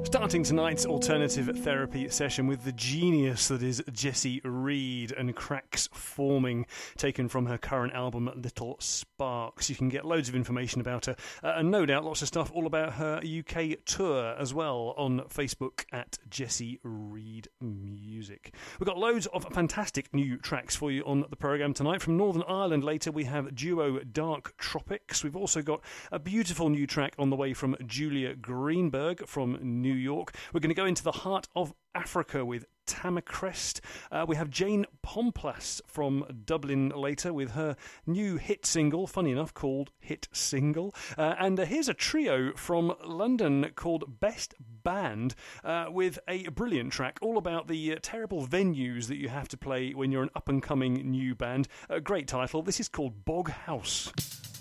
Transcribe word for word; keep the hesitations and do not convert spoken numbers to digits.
Starting tonight's alternative therapy session with the genius that is Jessie Reed and Cracks Forming, taken from her current album Little Sparks. You can get loads of information about her, uh, and no doubt lots of stuff all about her U K tour as well on Facebook at Jessie Reed Music. We've got loads of fantastic new tracks for you on the programme tonight. From Northern Ireland later we have duo Dark Tropics. We've also got a beautiful new track on the way from Julia Greenberg from New York. We're going to go into the heart of Africa with Tamacrest. Uh, we have Jane Pomplas from Dublin later with her new hit single, funny enough, called Hit Single. Uh, and uh, here's a trio from London called Best Band uh, with a brilliant track all about the uh, terrible venues that you have to play when you're an up-and-coming new band. A great title. This is called Bog House.